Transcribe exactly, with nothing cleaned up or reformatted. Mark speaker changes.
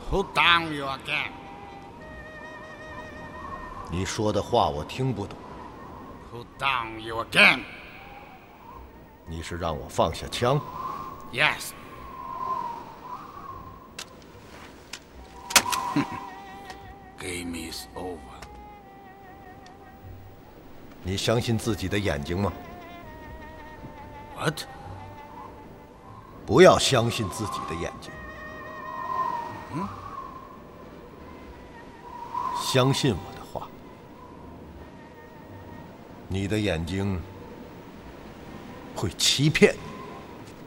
Speaker 1: Put down your gun.
Speaker 2: 你说的话我听不懂。
Speaker 1: Put down your gun.
Speaker 2: 你是让我放下枪？
Speaker 1: Yes. Game is over.
Speaker 2: 你相信自己的眼睛吗？
Speaker 1: What?
Speaker 2: 不要相信自己的眼睛。
Speaker 1: 嗯？
Speaker 2: 相信我的话。你的眼睛会欺骗你。